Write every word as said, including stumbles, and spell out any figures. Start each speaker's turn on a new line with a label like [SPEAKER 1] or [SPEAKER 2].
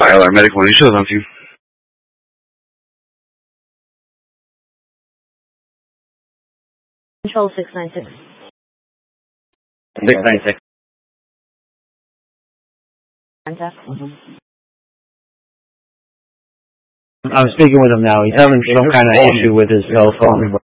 [SPEAKER 1] I L R Medical, you should have you.
[SPEAKER 2] Control six nine six.
[SPEAKER 3] six nine six.
[SPEAKER 2] Mm-hmm.
[SPEAKER 3] I'm speaking with him now. He's having some kind of issue with his cell phone.